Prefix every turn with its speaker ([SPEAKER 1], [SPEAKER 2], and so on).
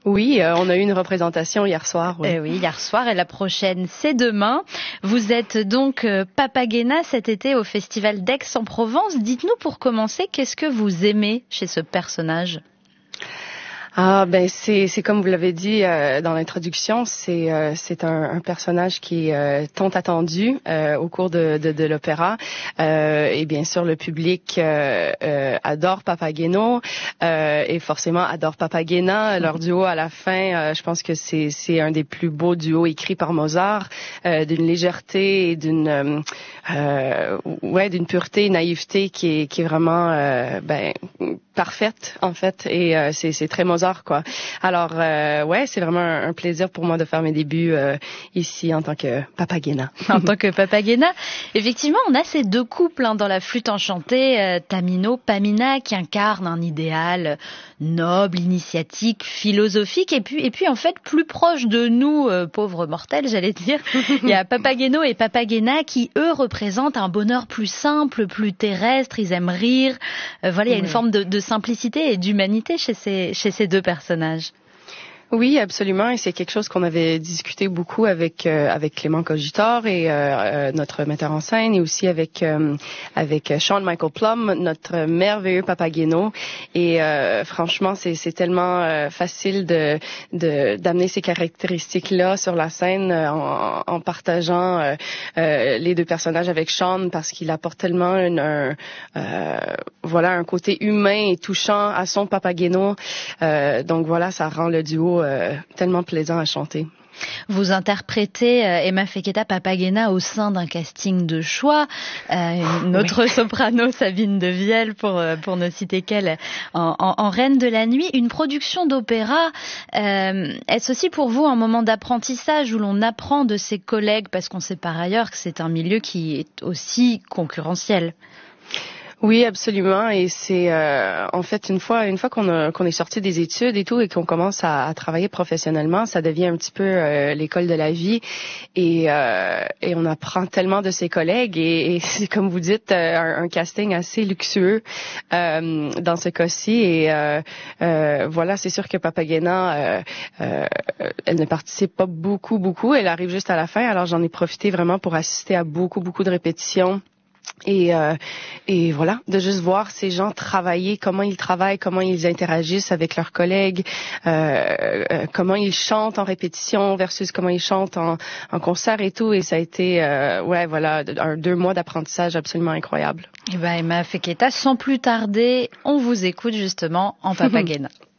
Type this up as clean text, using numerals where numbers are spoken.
[SPEAKER 1] Oui, on a eu une représentation hier soir. Oui.
[SPEAKER 2] Oui, hier soir et la prochaine, c'est demain. Vous êtes donc Papagena cet été au Festival d'Aix-en-Provence. Dites-nous pour commencer, qu'est-ce que vous aimez chez ce personnage ?
[SPEAKER 1] Ah ben c'est comme vous l'avez dit dans l'introduction, c'est un personnage qui est tant attendu au cours de l'opéra et bien sûr le public adore Papageno et forcément adore Papagena. Leur duo à la fin, je pense que c'est un des plus beaux duos écrits par Mozart, d'une légèreté et d'une pureté et naïveté qui est vraiment parfaite en fait et c'est très Mozart quoi. Alors c'est vraiment un plaisir pour moi de faire mes débuts ici en tant que Papagena.
[SPEAKER 2] En tant que Papagena, effectivement, on a ces deux couples dans la flûte enchantée, Tamino, Pamina, qui incarnent un idéal noble, initiatique, philosophique, et puis en fait plus proche de nous, pauvres mortels, j'allais dire. Il y a Papageno et Papagena qui eux représentent un bonheur plus simple, plus terrestre. Ils aiment rire. Il y a une forme de simplicité et d'humanité chez ces deux personnages.
[SPEAKER 1] Oui, absolument, et c'est quelque chose qu'on avait discuté beaucoup avec Clément Cogitor et notre metteur en scène, et aussi avec Sean Michael Plum, notre merveilleux Papageno. Et franchement, c'est tellement facile d'amener ces caractéristiques-là sur la scène en partageant les deux personnages avec Sean, parce qu'il apporte tellement un côté humain et touchant à son Papageno. Donc voilà, ça rend le duo tellement plaisant à chanter.
[SPEAKER 2] Vous interprétez Emma Feketa Papagena au sein d'un casting de choix. Notre soprano Sabine de Vielle, pour ne citer qu'elle, en Reine de la Nuit. Une production d'opéra, est-ce aussi pour vous un moment d'apprentissage où l'on apprend de ses collègues, parce qu'on sait par ailleurs que c'est un milieu qui est aussi concurrentiel?
[SPEAKER 1] Oui, absolument. Et c'est en fait une fois qu'on est sorti des études et tout et qu'on commence à travailler professionnellement, ça devient un petit peu l'école de la vie et on apprend tellement de ses collègues et c'est comme vous dites un casting assez luxueux dans ce cas-ci et c'est sûr que Papagena elle ne participe pas beaucoup, elle arrive juste à la fin. Alors j'en ai profité vraiment pour assister à beaucoup de répétitions. Et voilà, de juste voir ces gens travailler, comment ils travaillent, comment ils interagissent avec leurs collègues, comment ils chantent en répétition versus comment ils chantent en concert et tout. Et ça a été, 2 mois d'apprentissage absolument incroyable.
[SPEAKER 2] Emma Feketa, sans plus tarder, on vous écoute justement en Papagena.